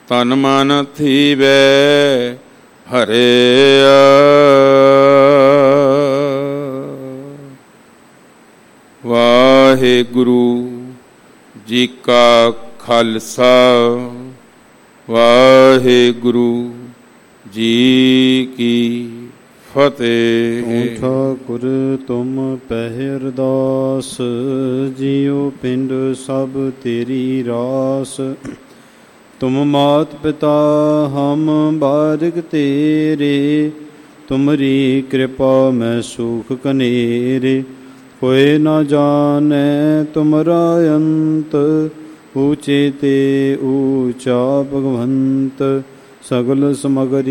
ਤਨ ਮਨ ਥੀਵੈ ਹਰਿਆ। ਵਾਹਿਗੁਰੂ ਜੀ ਕਾ ਖਾਲਸਾ, ਵਾਹਿਗੁਰੂ ਜੀ ਕੀ ਫਤਿਹ। ਠਾਕੁਰ ਤੁਮ ਪਹਿ ਅਰਦਾਸ, ਜੀਉ ਪਿੰਡ ਸਭ ਤੇਰੀ ਰਾਸ। ਤੁਮ ਮਾਤ ਪਿਤਾ ਹਮ ਬਾਰਿਕ ਤੇਰੇ, ਤੁਮਰੀ ਕਿਰਪਾ ਮੈਂ ਸੁਖ ਕਨੇਰੇ। ਕੋਇ ਨਾ ਜਾਣੈ ਤੁਮਰਾ ਅੰਤ, ਊਚੇ ਤੇ ਊਚਾ ਭਗਵੰਤ। ਸਗਲ ਸਮਗਰੀ